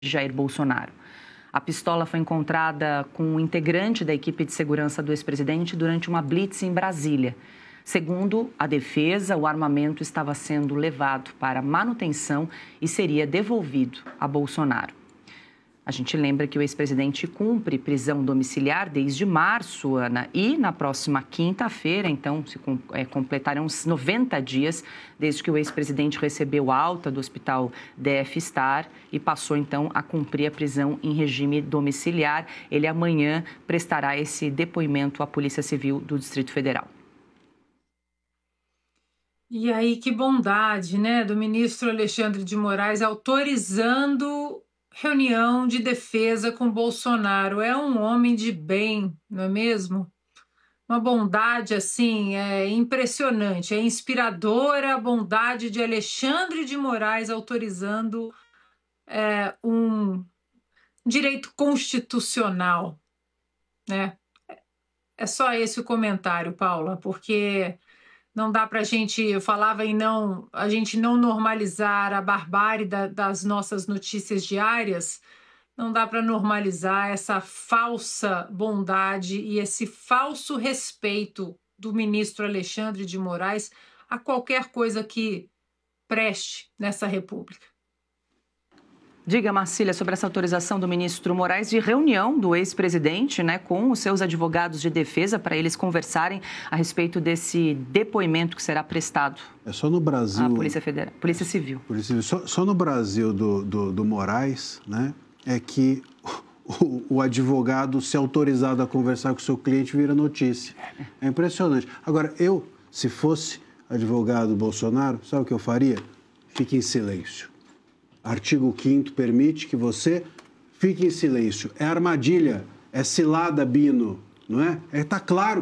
Jair Bolsonaro. A pistola foi encontrada com um integrante da equipe de segurança do ex-presidente durante uma blitz em Brasília. Segundo a defesa, o armamento estava sendo levado para manutenção e seria devolvido a Bolsonaro. A gente lembra que o ex-presidente cumpre prisão domiciliar desde março, Ana, e na próxima quinta-feira, então, completarão uns 90 dias desde que o ex-presidente recebeu alta do hospital DF Star e passou, então, a cumprir a prisão em regime domiciliar. Ele amanhã prestará esse depoimento à Polícia Civil do Distrito Federal. E aí, que bondade, né, do ministro Alexandre de Moraes autorizando reunião de defesa com Bolsonaro. É um homem de bem, não é mesmo? Uma bondade, assim, impressionante, é inspiradora a bondade de Alexandre de Moraes autorizando um direito constitucional, né? É só esse o comentário, Paula, porque não dá para a gente, eu falava em a gente não normalizar a barbárie das nossas notícias diárias, não dá para normalizar essa falsa bondade e esse falso respeito do ministro Alexandre de Moraes a qualquer coisa que preste nessa república. Diga, Marcília, sobre essa autorização do ministro Moraes de reunião do ex-presidente, né, com os seus advogados de defesa para eles conversarem a respeito desse depoimento que será prestado. É só no Brasil. À Polícia Federal, Polícia Civil. Só no Brasil do Moraes, né, é que o advogado ser autorizado a conversar com o seu cliente vira notícia. É impressionante. Agora, se fosse advogado Bolsonaro, sabe o que eu faria? Fique em silêncio. Artigo 5º permite que você fique em silêncio. É armadilha, é cilada, Bino, não é? Tá claro.